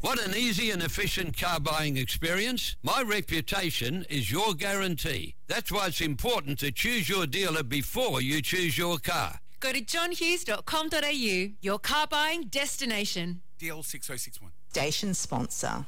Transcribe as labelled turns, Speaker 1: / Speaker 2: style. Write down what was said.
Speaker 1: Want an easy and efficient car buying experience? My reputation is your guarantee. That's why it's important to choose your dealer before you choose your car.
Speaker 2: Go to johnhughes.com.au, your car buying destination.
Speaker 3: DL6061.
Speaker 4: Station sponsor.